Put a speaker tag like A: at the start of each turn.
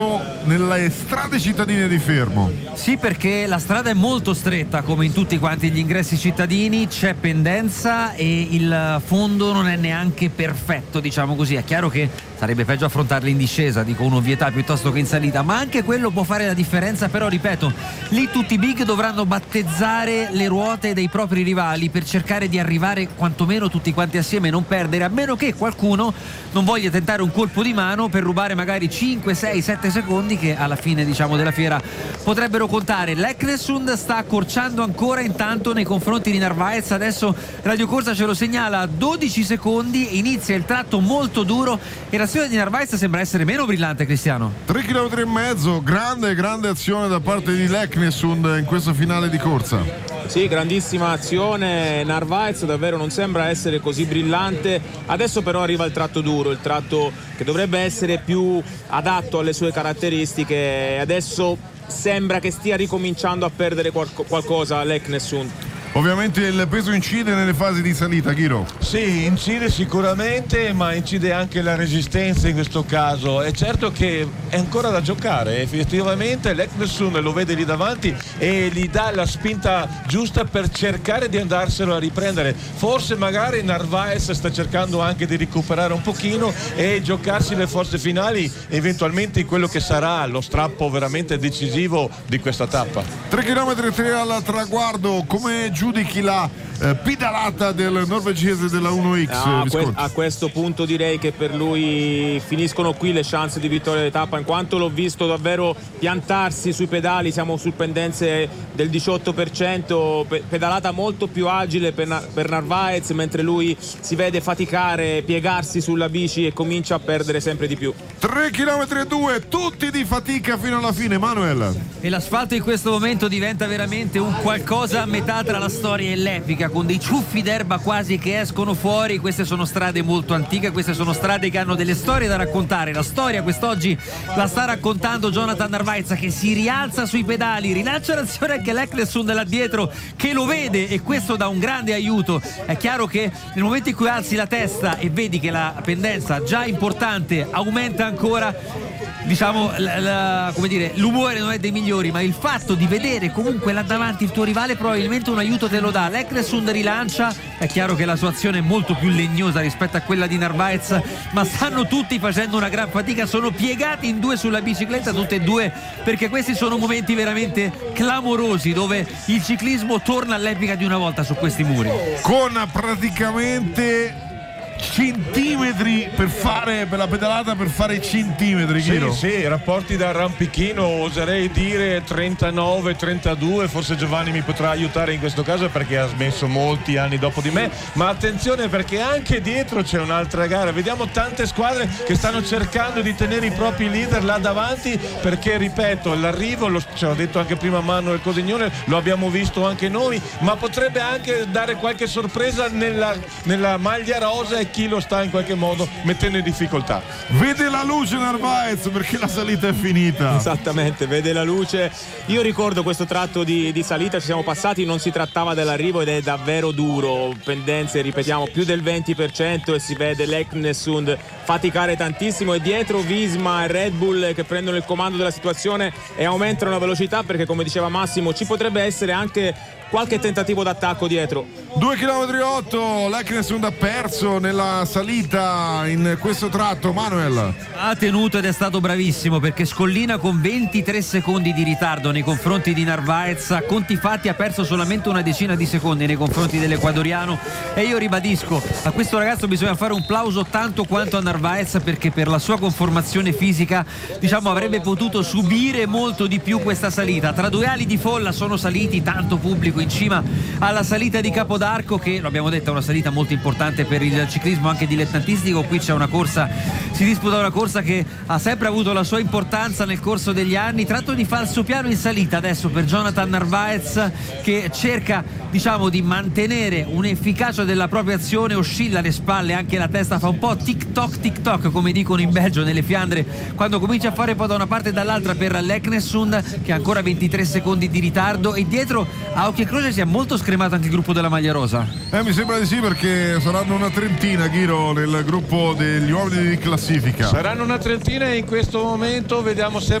A: nelle strade cittadine di Fermo.
B: Sì, perché la strada è molto stretta, come in tutti quanti gli ingressi cittadini, c'è pendenza e il fondo non è neanche perfetto, diciamo così. È chiaro che sarebbe peggio affrontarli in discesa, dico un'ovvietà piuttosto che in salita, ma anche quello può fare la differenza. Però ripeto, lì tutti i big dovranno battezzare le ruote dei propri rivali per cercare di arrivare quantomeno tutti quanti assieme e non perdere, a meno che qualcuno non voglia tentare un colpo di mano per rubare magari 5, 6, 7 secondi che alla fine, diciamo, della fiera potrebbero contare. L'Eknesund sta accorciando ancora intanto nei confronti di Narvaez. Adesso Radio Corsa ce lo segnala, 12 secondi, inizia il tratto molto duro e la sfida di Narvaez sembra essere meno brillante, Cristiano.
A: 3 km e mezzo, grande azione da parte di l'Eknesund in questo finale di corsa.
C: Sì, grandissima azione. Narvaez davvero non sembra essere così brillante. Adesso però arriva il tratto duro, il tratto che dovrebbe essere più adatto alle sue caratteristiche. Adesso sembra che stia ricominciando a perdere qualcosa l'Eknesund.
A: Ovviamente il peso incide nelle fasi di salita, Ghiro.
D: Sì, incide sicuramente, ma incide anche la resistenza in questo caso. È certo che è ancora da giocare, effettivamente l'Eknesund lo vede lì davanti e gli dà la spinta giusta per cercare di andarselo a riprendere. Forse magari Narvaez sta cercando anche di recuperare un pochino e giocarsi le forze finali, eventualmente in quello che sarà lo strappo veramente decisivo di questa tappa.
A: 3 km e 3 al traguardo, come giudichi la pedalata del norvegese della 1X?
C: A questo punto direi che per lui finiscono qui le chance di vittoria di tappa, in quanto l'ho visto davvero piantarsi sui pedali. Siamo su pendenze del 18%, pedalata molto più agile per Narvaez, mentre lui si vede faticare, piegarsi sulla bici e comincia a perdere sempre di più.
A: 3 km e 2, tutti di fatica fino alla fine, Manuel.
B: E l'asfalto in questo momento diventa veramente un qualcosa a metà tra la storia e l'epica, con dei ciuffi d'erba quasi che escono fuori. Queste sono strade molto antiche, queste sono strade che hanno delle storie da raccontare. La storia quest'oggi la sta raccontando Jonathan Narvaez, che si rialza sui pedali, rilancia l'azione anche l'Eknesund là dietro che lo vede, e questo dà un grande aiuto. È chiaro che nel momento in cui alzi la testa e vedi che la pendenza già importante aumenta ancora, diciamo come dire, l'umore non è dei migliori, ma il fatto di vedere comunque là davanti il tuo rivale probabilmente un aiuto te lo dà. L'Eknesund rilancia, è chiaro che la sua azione è molto più legnosa rispetto a quella di Narvaez, ma stanno tutti facendo una gran fatica, sono piegati in due sulla bicicletta tutti e due, perché questi sono momenti veramente clamorosi dove il ciclismo torna all'epica di una volta su questi muri,
A: con praticamente centimetri per la pedalata, per fare i centimetri, Ghiro.
D: Sì, rapporti da arrampichino, oserei dire 39, 32, forse Giovanni mi potrà aiutare in questo caso perché ha smesso molti anni dopo di me, ma attenzione perché anche dietro c'è un'altra gara. Vediamo tante squadre che stanno cercando di tenere i propri leader là davanti, perché ripeto, l'arrivo, ce l'ho detto anche prima Manuel Cosignone, lo abbiamo visto anche noi, ma potrebbe anche dare qualche sorpresa nella maglia rosa e chi lo sta in qualche modo mettendo in difficoltà.
A: Vede la luce Narvaez perché la salita è finita.
C: Esattamente, vede la luce. Io ricordo questo tratto di salita, ci siamo passati, non si trattava dell'arrivo ed è davvero duro, pendenze, ripetiamo, più del 20%, e si vede l'Eknesund faticare tantissimo, e dietro Visma e Red Bull che prendono il comando della situazione e aumentano la velocità, perché come diceva Massimo ci potrebbe essere anche qualche tentativo d'attacco dietro.
A: 2 km e 8, l'Eknesund ha perso nella salita in questo tratto. Manuel
B: ha tenuto ed è stato bravissimo, perché scollina con 23 secondi di ritardo nei confronti di Narvaez. A conti fatti ha perso solamente una decina di secondi nei confronti dell'ecuadoriano, e io ribadisco, a questo ragazzo bisogna fare un plauso tanto quanto a Narvaez, perché per la sua conformazione fisica, diciamo, avrebbe potuto subire molto di più questa salita. Tra due ali di folla sono saliti, tanto pubblico in cima alla salita di Capodarco, che lo abbiamo detto è una salita molto importante per il ciclismo anche dilettantistico. Qui c'è una corsa, si disputa una corsa che ha sempre avuto la sua importanza nel corso degli anni. Tratto di falsopiano in salita adesso per Jonathan Narvaez, che cerca, diciamo, di mantenere un'efficacia della propria azione, oscilla le spalle, anche la testa fa un po' tic toc TikTok, come dicono in Belgio, nelle Fiandre, quando comincia a fare poi da una parte e dall'altra per l'Eknessund, che ha ancora 23 secondi di ritardo, e dietro a occhio e croce si è molto scremato anche il gruppo della maglia rosa.
A: Mi sembra di sì, perché saranno una trentina, Ghiro, nel gruppo degli uomini di classifica.
D: Saranno una trentina e in questo momento vediamo sempre